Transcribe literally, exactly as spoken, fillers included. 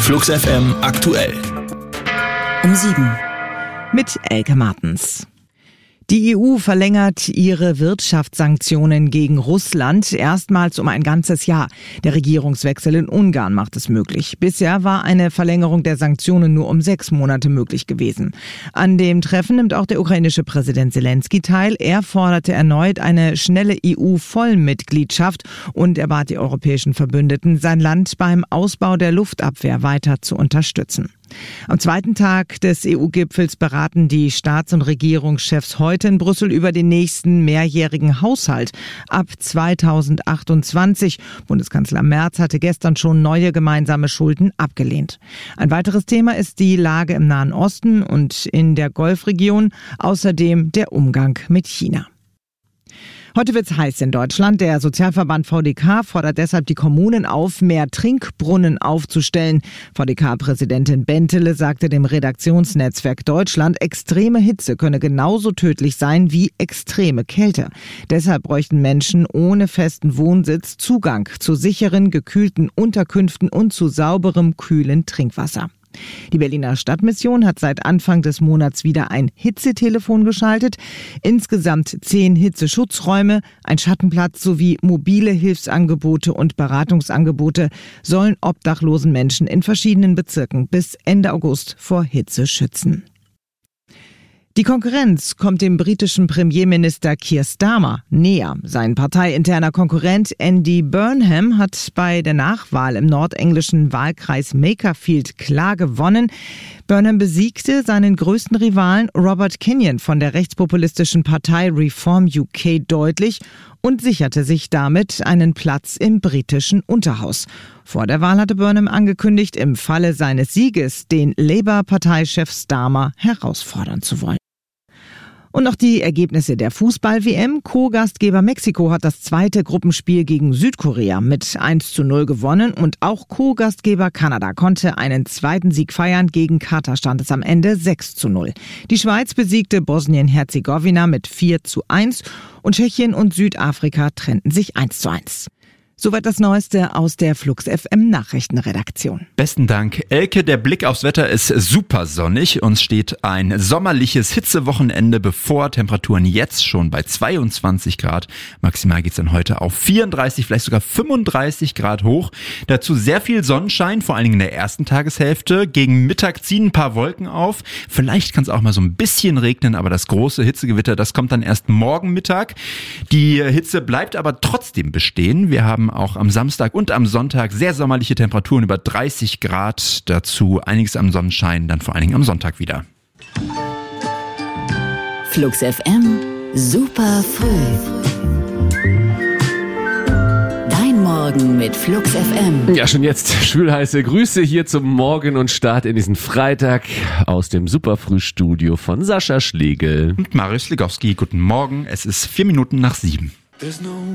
Flux F M aktuell. Um sieben. Mit Elke Martens. Die E U verlängert ihre Wirtschaftssanktionen gegen Russland erstmals um ein ganzes Jahr. Der Regierungswechsel in Ungarn macht es möglich. Bisher war eine Verlängerung der Sanktionen nur um sechs Monate möglich gewesen. An dem Treffen nimmt auch der ukrainische Präsident Selenskyj teil. Er forderte erneut eine schnelle E U-Vollmitgliedschaft und er bat die europäischen Verbündeten, sein Land beim Ausbau der Luftabwehr weiter zu unterstützen. Am zweiten Tag des E U-Gipfels beraten die Staats- und Regierungschefs heute in Brüssel über den nächsten mehrjährigen Haushalt ab zweitausendachtundzwanzig. Bundeskanzler Merz hatte gestern schon neue gemeinsame Schulden abgelehnt. Ein weiteres Thema ist die Lage im Nahen Osten und in der Golfregion, außerdem der Umgang mit China. Heute wird's heiß in Deutschland. Der Sozialverband V D K fordert deshalb die Kommunen auf, mehr Trinkbrunnen aufzustellen. V D K-Präsidentin Bentele sagte dem Redaktionsnetzwerk Deutschland, extreme Hitze könne genauso tödlich sein wie extreme Kälte. Deshalb bräuchten Menschen ohne festen Wohnsitz Zugang zu sicheren, gekühlten Unterkünften und zu sauberem, kühlen Trinkwasser. Die Berliner Stadtmission hat seit Anfang des Monats wieder ein Hitzetelefon geschaltet. Insgesamt zehn Hitzeschutzräume, ein Schattenplatz sowie mobile Hilfsangebote und Beratungsangebote sollen obdachlosen Menschen in verschiedenen Bezirken bis Ende August vor Hitze schützen. Die Konkurrenz kommt dem britischen Premierminister Keir Starmer näher. Sein parteiinterner Konkurrent Andy Burnham hat bei der Nachwahl im nordenglischen Wahlkreis Makerfield klar gewonnen. Burnham besiegte seinen größten Rivalen Robert Kenyon von der rechtspopulistischen Partei Reform U K deutlich und sicherte sich damit einen Platz im britischen Unterhaus. Vor der Wahl hatte Burnham angekündigt, im Falle seines Sieges den Labour-Parteichef Starmer herausfordern zu wollen. Und noch die Ergebnisse der Fußball-W M. Co-Gastgeber Mexiko hat das zweite Gruppenspiel gegen Südkorea mit eins zu null gewonnen und auch Co-Gastgeber Kanada konnte einen zweiten Sieg feiern. Gegen Katar stand es am Ende sechs zu null. Die Schweiz besiegte Bosnien-Herzegowina mit vier zu eins und Tschechien und Südafrika trennten sich eins zu eins. Soweit das Neueste aus der Flux F M Nachrichtenredaktion. Besten Dank, Elke. Der Blick aufs Wetter ist super sonnig. Uns steht ein sommerliches Hitzewochenende bevor. Temperaturen jetzt schon bei zweiundzwanzig Grad. Maximal geht's dann heute auf vierunddreißig, vielleicht sogar fünfunddreißig Grad hoch. Dazu sehr viel Sonnenschein, vor allen Dingen in der ersten Tageshälfte. Gegen Mittag ziehen ein paar Wolken auf. Vielleicht kann es auch mal so ein bisschen regnen, aber das große Hitzegewitter, das kommt dann erst morgen Mittag. Die Hitze bleibt aber trotzdem bestehen. Wir haben auch am Samstag und am Sonntag sehr sommerliche Temperaturen über dreißig Grad. Dazu einiges am Sonnenschein, dann vor allen Dingen am Sonntag wieder. Flux F M, super früh. Dein Morgen mit Flux F M. Ja, schon jetzt schwülheiße Grüße hier zum Morgen und Start in diesen Freitag aus dem Superfrühstudio von Sascha Schlegel Und Marius Legowski, guten Morgen. Es ist vier Minuten nach sieben.